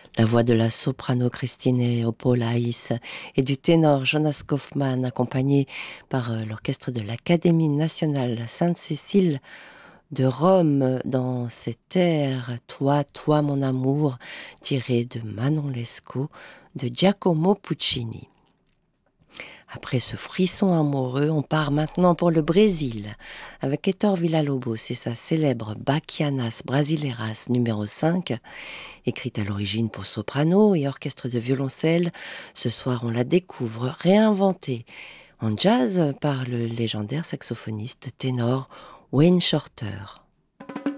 La voix de la soprano Christine Opolaïs et du ténor Jonas Kaufmann, accompagné par l'orchestre de l'Académie nationale Sainte-Cécile de Rome dans cet air Toi, toi mon amour, tiré de Manon Lescaut de Giacomo Puccini. Après ce frisson amoureux, on part maintenant pour le Brésil avec Héctor Villa-Lobos et sa célèbre Bachianas Brasileiras numéro 5, écrite à l'origine pour soprano et orchestre de violoncelle. Ce soir, on la découvre réinventée en jazz par le légendaire saxophoniste ténor Wayne Shorter.